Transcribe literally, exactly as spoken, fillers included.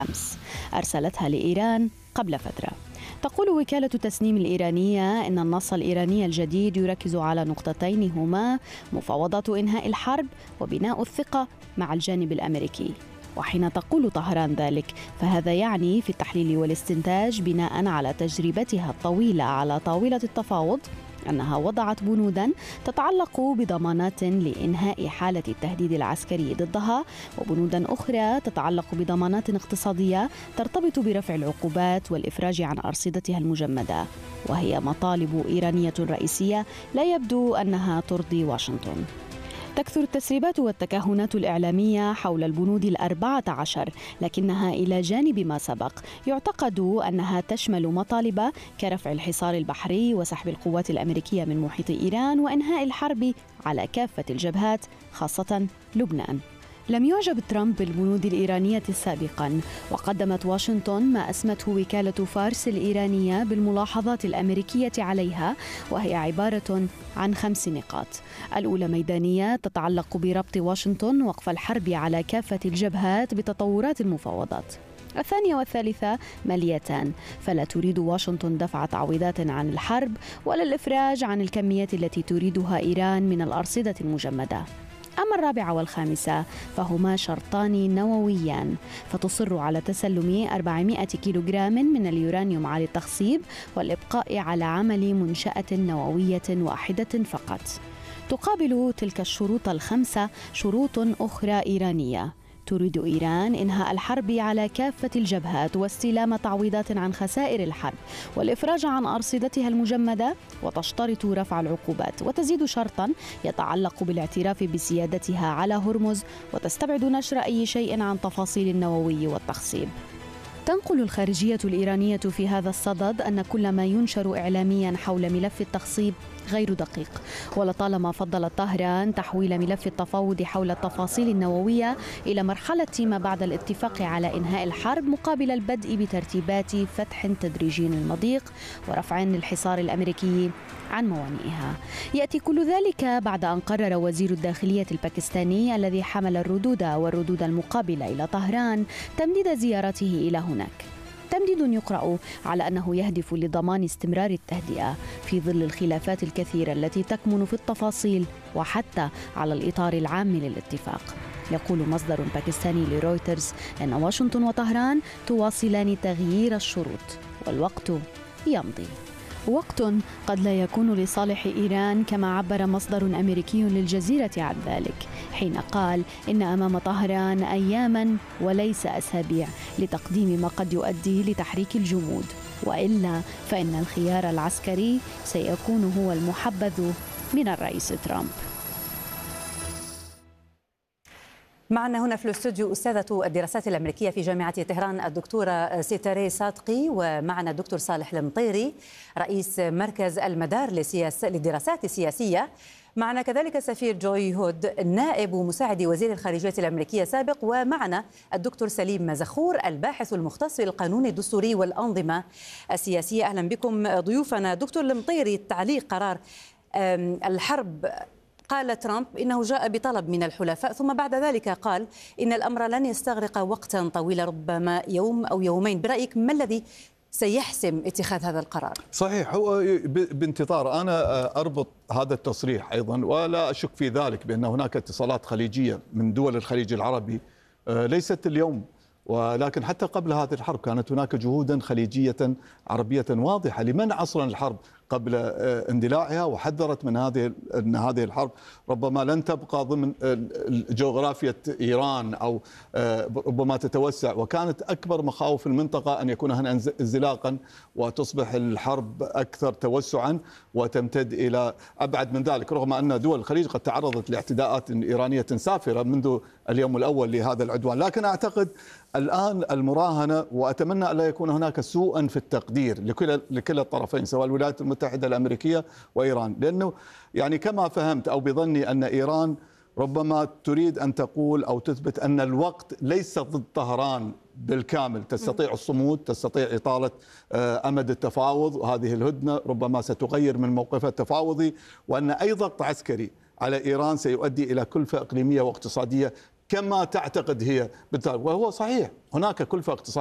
أمس أرسلتها لإيران قبل فترة. تقول وكالة تسنيم الإيرانية إن النص الإيراني الجديد يركز على نقطتين هما مفاوضات إنهاء الحرب وبناء الثقة مع الجانب الأمريكي. وحين تقول طهران ذلك فهذا يعني في التحليل والاستنتاج بناء على تجربتها الطويلة على طاولة التفاوض أنها وضعت بنوداً تتعلق بضمانات لإنهاء حالة التهديد العسكري ضدها، وبنوداً أخرى تتعلق بضمانات اقتصادية ترتبط برفع العقوبات والإفراج عن أرصدتها المجمدة، وهي مطالب إيرانية رئيسية لا يبدو أنها ترضي واشنطن. تكثر التسريبات والتكهنات الإعلامية حول البنود الأربعة عشر، لكنها إلى جانب ما سبق يعتقد أنها تشمل مطالب كرفع الحصار البحري وسحب القوات الأمريكية من محيط إيران وإنهاء الحرب على كافة الجبهات خاصة لبنان. لم يعجب ترامب بالبنود الإيرانية سابقا، وقدمت واشنطن ما أسمته وكالة فارس الإيرانية بالملاحظات الأمريكية عليها، وهي عبارة عن خمس نقاط. الأولى ميدانية تتعلق بربط واشنطن وقف الحرب على كافة الجبهات بتطورات المفاوضات. الثانية والثالثة ماليتان، فلا تريد واشنطن دفع تعويضات عن الحرب ولا الإفراج عن الكميات التي تريدها إيران من الأرصدة المجمدة. أما الرابعة والخامسة فهما شرطان نوويان، فتصر على تسلم أربعمائة كيلوغرام من اليورانيوم عالي التخصيب والإبقاء على عمل منشأة نووية واحدة فقط. تقابل تلك الشروط الخمسة شروط أخرى إيرانية. تريد إيران إنهاء الحرب على كافة الجبهات واستلام تعويضات عن خسائر الحرب والإفراج عن أرصدتها المجمدة، وتشترط رفع العقوبات، وتزيد شرطا يتعلق بالاعتراف بسيادتها على هرمز، وتستبعد نشر أي شيء عن تفاصيل النووي والتخصيب. تنقل الخارجية الإيرانية في هذا الصدد أن كل ما ينشر إعلاميا حول ملف التخصيب غير دقيق، ولطالما فضلت طهران تحويل ملف التفاوض حول التفاصيل النووية إلى مرحلة ما بعد الاتفاق على إنهاء الحرب مقابل البدء بترتيبات فتح تدريجي للمضيق ورفع الحصار الأمريكي عن موانئها. يأتي كل ذلك بعد أن قرر وزير الداخلية الباكستاني الذي حمل الردود والردود المقابلة إلى طهران تمديد زيارته إلى هناك. تمديد يقرأ على أنه يهدف لضمان استمرار التهدئة في ظل الخلافات الكثيرة التي تكمن في التفاصيل وحتى على الإطار العام للاتفاق. يقول مصدر باكستاني لرويترز أن واشنطن وطهران تواصلان تغيير الشروط والوقت يمضي. وقت قد لا يكون لصالح إيران كما عبر مصدر أمريكي للجزيرة عن ذلك حين قال إن أمام طهران أياما وليس أسابيع لتقديم ما قد يؤدي لتحريك الجمود، وإلا فإن الخيار العسكري سيكون هو المحبذ من الرئيس ترامب. معنا هنا في الاستوديو أستاذة الدراسات الأمريكية في جامعة طهران الدكتورة سيتاري صادقي، ومعنا الدكتور صالح المطيري رئيس مركز المدار للسياس للدراسات السياسية. معنا كذلك السفير جوي هود نائب ومساعد وزير الخارجية الأمريكية سابق، ومعنا الدكتور سليم مزخور الباحث المختص في القانون الدستوري والأنظمة السياسية. أهلا بكم ضيوفنا. دكتور المطيري، تعليق قرار الحرب، قال ترامب إنه جاء بطلب من الحلفاء، ثم بعد ذلك قال إن الأمر لن يستغرق وقتا طويلا ربما يوم أو يومين. برأيك ما الذي سيحسم اتخاذ هذا القرار؟ صحيح، هو بانتظار. أنا أربط هذا التصريح أيضا ولا أشك في ذلك بأن هناك اتصالات خليجية من دول الخليج العربي ليست اليوم، ولكن حتى قبل هذه الحرب كانت هناك جهودا خليجية عربية واضحة لمنع أصلا الحرب قبل اندلاعها، وحذرت من هذه ان هذه الحرب ربما لن تبقى ضمن جغرافيا ايران او ربما تتوسع، وكانت اكبر مخاوف المنطقه ان يكون هناك انزلاقا وتصبح الحرب اكثر توسعا وتمتد الى ابعد من ذلك، رغم ان دول الخليج قد تعرضت لاعتداءات ايرانيه سافره منذ اليوم الاول لهذا العدوان. لكن اعتقد الآن المراهنة، وأتمنى ألا يكون هناك سوءا في التقدير لكل لكلا الطرفين سواء الولايات المتحدة الأمريكية وإيران، لأنه يعني كما فهمت أو بظني أن إيران ربما تريد أن تقول أو تثبت أن الوقت ليس ضد طهران بالكامل، تستطيع الصمود، تستطيع إطالة أمد التفاوض، وهذه الهدنة ربما ستغير من موقفها التفاوضي، وأن أي ضغط عسكري على إيران سيؤدي إلى كلفة إقليمية واقتصادية كما تعتقد هي بالتالي. وهو صحيح هناك كلفة اقتصادية